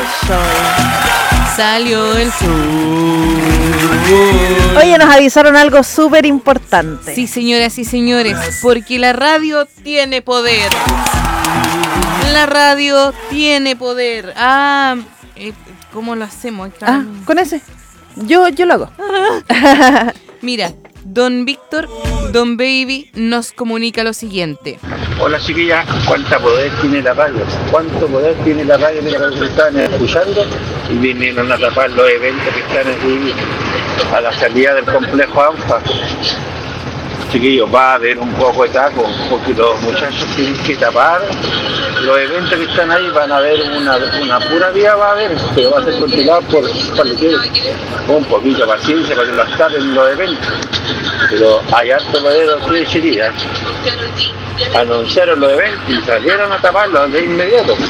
Salió el sol. Oye, nos avisaron algo súper importante. Sí, señoras y señores, porque la radio tiene poder. La radio tiene poder. ¿Cómo lo hacemos? Con ese. Yo lo hago. Mira, Don Víctor, Don Baby, nos comunica lo siguiente. Hola chiquillas, ¿cuánto poder tiene la radio? ¿Cuánto poder tiene la radio? Mira, que están escuchando y vinieron a tapar los eventos que están aquí a la salida del complejo ANFA. Chiquillos, va a haber un poco de taco, porque los muchachos tienen que tapar los eventos que están ahí. Van a haber una pura vía, va a haber, pero va a ser controlado por cualquier, un poquito de paciencia para que las tapen los eventos. Pero hay harto poder aquí de Chiriá. Anunciaron los eventos y salieron a taparlos de inmediato.